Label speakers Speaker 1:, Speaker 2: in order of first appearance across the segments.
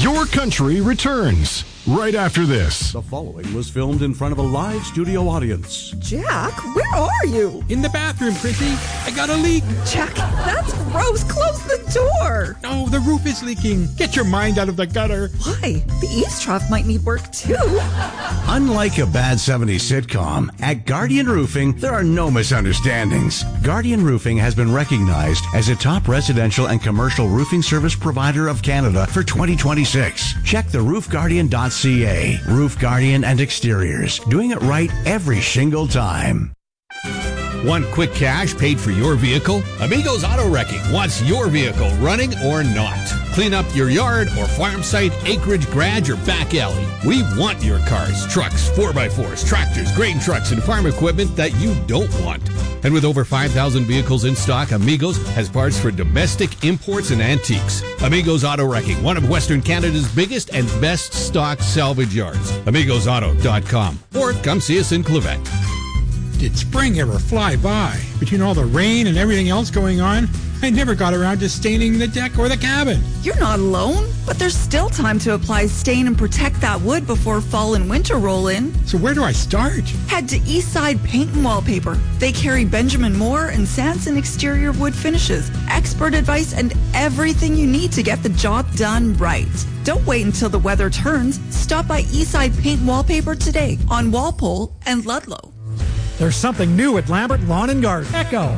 Speaker 1: Your Country returns right after this.
Speaker 2: The following was filmed in front of a live studio audience.
Speaker 3: Jack, where are you?
Speaker 4: In the bathroom, Prissy. I got a leak.
Speaker 3: Jack, that's gross. Close the door.
Speaker 4: Oh, the roof is leaking. Get your mind out of the gutter.
Speaker 3: Why? The eaves trough might need work too.
Speaker 2: Unlike a bad 70s sitcom, at Guardian Roofing, there are no misunderstandings. Guardian Roofing has been recognized as a top residential and commercial roofing service provider of Canada for 2026. Check the roofguardian.ca. Roof Guardian and Exteriors. Doing it right every shingle time.
Speaker 5: Want quick cash paid for your vehicle? Amigos Auto Wrecking wants your vehicle running or not. Clean up your yard or farm site, acreage, garage, or back alley. We want your cars, trucks, 4x4s, tractors, grain trucks, and farm equipment that you don't want. And with over 5,000 vehicles in stock, Amigos has parts for domestic, imports, and antiques. Amigos Auto Wrecking, one of Western Canada's biggest and best stock salvage yards. AmigosAuto.com. Or come see us in Quebec.
Speaker 4: Did spring ever fly by? Between all the rain and everything else going on, I never got around to staining the deck or the cabin.
Speaker 3: You're not alone, but there's still time to apply stain and protect that wood before fall and winter roll in.
Speaker 4: So where do I start?
Speaker 3: Head to Eastside Paint and Wallpaper. They carry Benjamin Moore and Sanson exterior wood finishes, expert advice, and everything you need to get the job done right. Don't wait until the weather turns. Stop by Eastside Paint and Wallpaper today on Walpole and Ludlow.
Speaker 6: There's something new at Lambert Lawn and Garden. Echo.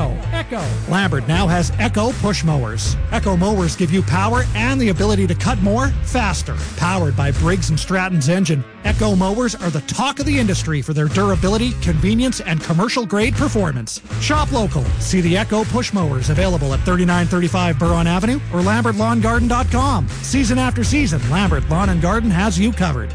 Speaker 6: Lambert now has Echo push mowers. Echo mowers give you power and the ability to cut more faster. Powered by Briggs & Stratton's engine, Echo mowers are the talk of the industry for their durability, convenience, and commercial-grade performance. Shop local. See the Echo push mowers available at 3935 Buron Avenue or lambertlawngarden.com. Season after season, Lambert Lawn and Garden has you covered.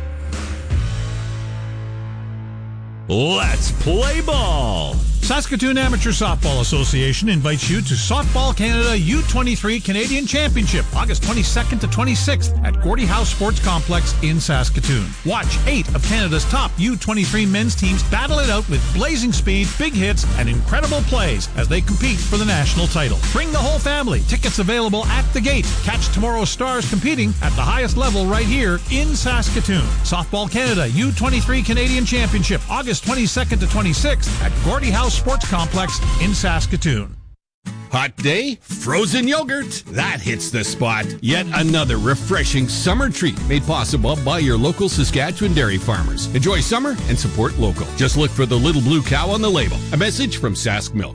Speaker 7: Let's play ball. Saskatoon Amateur Softball Association invites you to Softball Canada U23 Canadian Championship, August 22nd to 26th at Gordie House Sports Complex in Saskatoon. Watch 8 of Canada's top U23 men's teams battle it out with blazing speed, big hits, and incredible plays as they compete for the national title. Bring the whole family. Tickets available at the gate. Catch tomorrow's stars competing at the highest level right here in Saskatoon. Softball Canada U23 Canadian Championship, August 22nd to 26th at Gordie House Sports Complex in Saskatoon.
Speaker 5: Hot day? Frozen yogurt. That hits the spot. Yet another refreshing summer treat made possible by your local Saskatchewan dairy farmers. Enjoy summer and support local. Just look for the little blue cow on the label. A message from Sask Milk.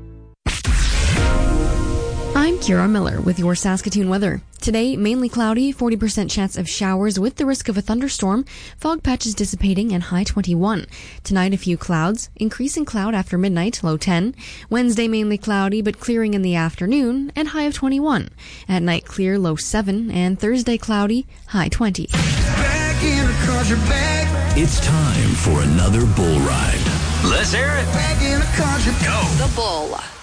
Speaker 8: I'm Kira Miller with your Saskatoon weather. Today, mainly cloudy, 40% chance of showers with the risk of a thunderstorm, fog patches dissipating and high 21. Tonight, a few clouds, increasing cloud after midnight, low 10. Wednesday, mainly cloudy but clearing in the afternoon and high of 21. At night, clear, low 7, and Thursday, cloudy, high 20.
Speaker 9: Back in the country, back.
Speaker 10: It's time for another bull ride.
Speaker 9: Let's hear it. Back in the country,
Speaker 10: go.
Speaker 11: The Bull.